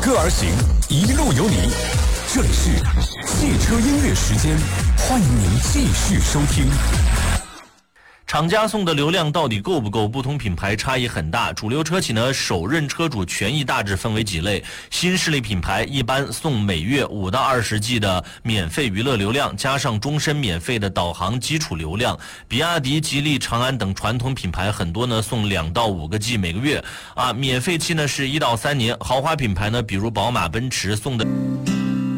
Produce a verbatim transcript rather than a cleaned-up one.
歌而行，一路有你。这里是汽车音乐时间，欢迎您继续收听。 厂家送的流量到底够不够？不同品牌差异很大。主流车企呢，首任车主权益大致分为几类。新势力品牌一般送每月五到二十 G 的免费娱乐流量，加上终身免费的导航基础流量。比亚迪、吉利、长安等传统品牌很多呢送两到五个 G 每个月啊，免费期呢是一到三年。豪华品牌呢，比如宝马、奔驰送的。